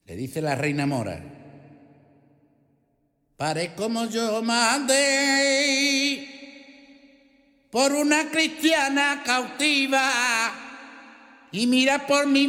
Le dice la reina mora: pare como yo mandé por una cristiana cautiva y mira por mi